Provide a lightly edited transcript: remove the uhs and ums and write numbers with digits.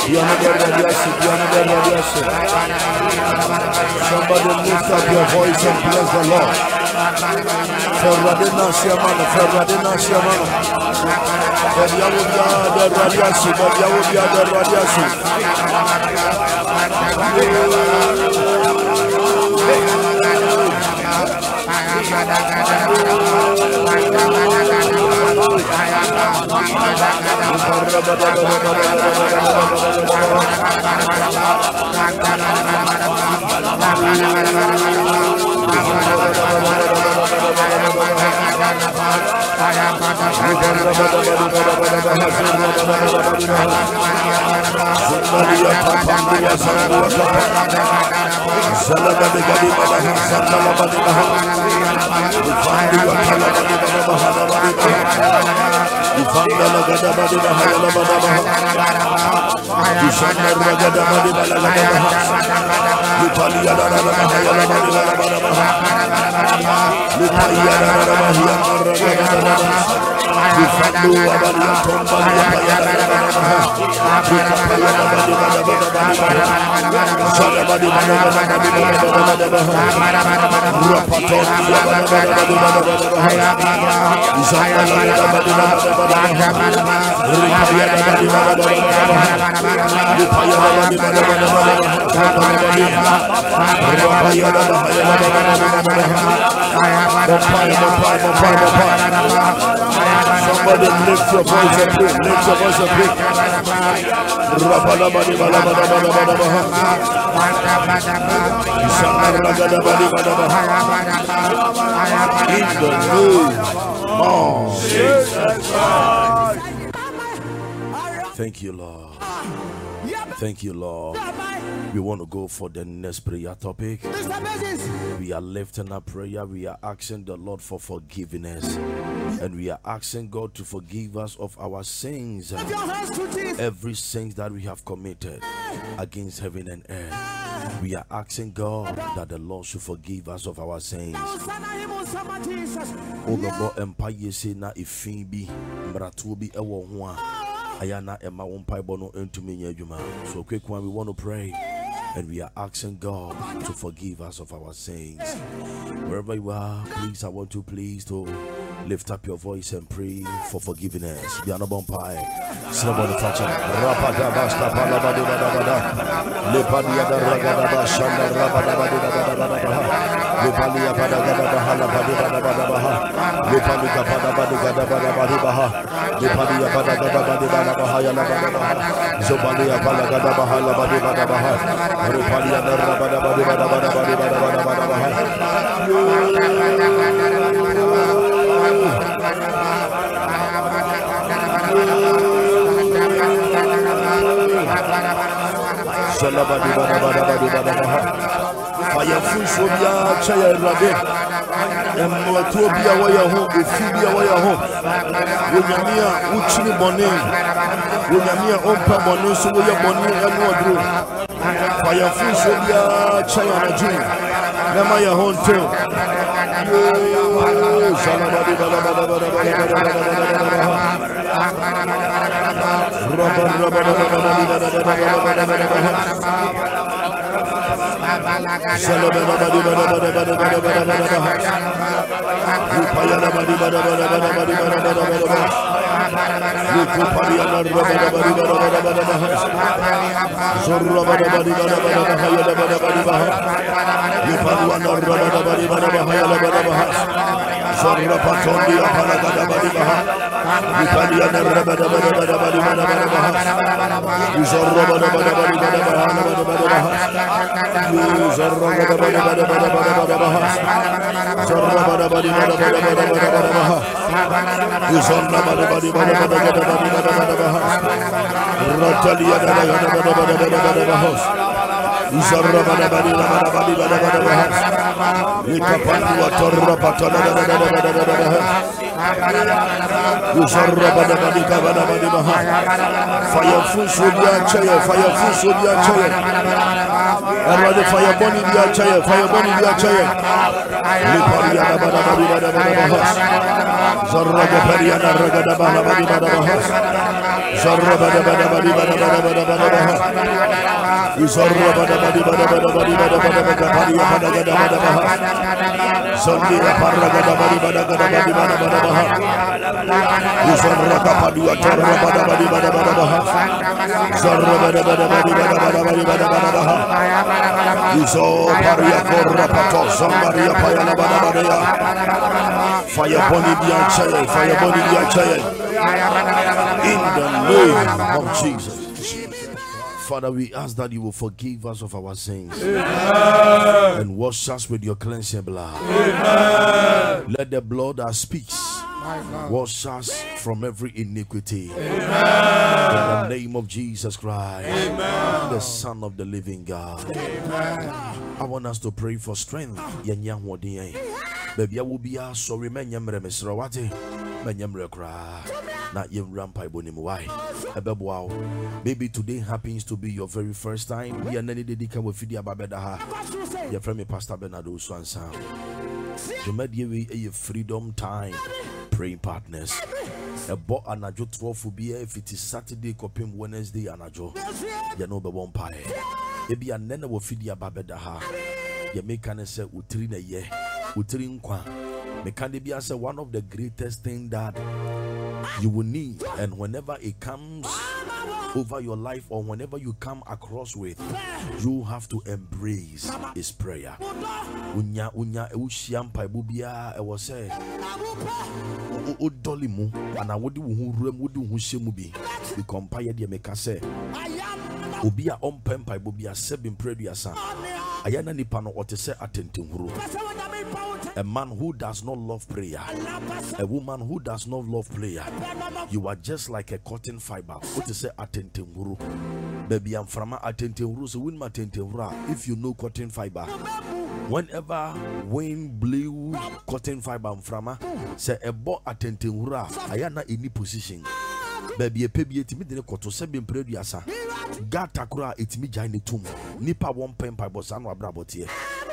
Somebody lift up your voice and bless the Lord. Ferradina Siamana, Ferradina Siamana. Ferradina the Radiasu, Ferradina the Radiasu. Somebody lift your voice and pray. Lift your voice and pray. In the name of Jesus. Thank you, Lord. Thank you, Lord. We want to go for the next prayer topic. We are lifting up prayer. We are asking the Lord for forgiveness. And we are asking God to forgive us of our sins. Every sin that we have committed against heaven and earth. We are asking God that the Lord should forgive us of our sins. So quick one, we want to pray. And we are asking God to forgive us of our sins. Wherever you are, please, I want to please to lift up your voice and pray for forgiveness. Be an abon pie. Somebody touch it. Rapada basta palabadi badabada. Lepadia da ragada bashanda rabada badabada. Lepalia badagada bahala badabada. Lepalika badabada badabada. Lepalia badagada badabada ya labada. Zobalia badagada bahala badabada. Repalia da rabada badabada badabada. Fire full phobia, chaya rabe. Emotobia waya home, phobia waya home. Unyamia uchini bone. Unyamia ompa bone, so waya bone enodru. Fire full phobia, chaya raju. Nama ya home too. Salabadi balabada Fire full Sodia Chaya, fire full Sodia Chaya. Rather fire bunny dia Chaya, fire bunny dia Chaya. Liparia Bada Zarraga Pariana Ragada Bada Bada Zarraga Bada Bada Bada Zarraga Bada Bada Bada Paria Bada Bada Sandia Paragada Bada Bada Zarraga Padua Torra Bada Bada Zarraga Bada Bada Iso Paria Corra Pato Sambaria Payana Bada Fire Bonnie Diachaya, fire Bonnie Diachaya. In the name of Jesus. Father, we ask that you will forgive us of our sins. Amen. And wash us with your cleansing blood. Amen. Let the blood that speaks wash us from every iniquity. Amen. In the name of Jesus Christ, amen. The Son of the living God. Amen. I want us to pray for strength. Baby, I will be sorry, man. Maybe today happens to be your very first time. We are nani dedika with Fidia Babedaha. Your friend Pastor Bernardo Swanson. To make a freedom time. Praying partners. A bought an ajo 12 will be if it is Saturday, copying Wednesday, and ajo. You know, the one pie. Maybe a nana will Fidia Babedaha. You make an answer Utrina ye. Utrin Kwa. Mekandibia say one of the greatest things that you will need, and whenever it comes over your life or whenever you come across with, you have to embrace is prayer. Unya ushiampa bubia I was say udolimu and I would who shemubi the compare the meka say ubia on pempa bubia sebin prayer sa ayana nipano or to say attentive. A man who does not love prayer, a woman who does not love prayer, you are just like a cotton fiber. What to say attentive guru? Baby, I'm from attentive guru, so win my attentive. If you know cotton fiber, whenever wind blew cotton fiber, I'm from say a bo attentive guru. I am not in any position. Baby, a baby, it me didn't to say being prayer, sir. God takura it me giant tomb. Nipa one pen by Bosano Abrabot here.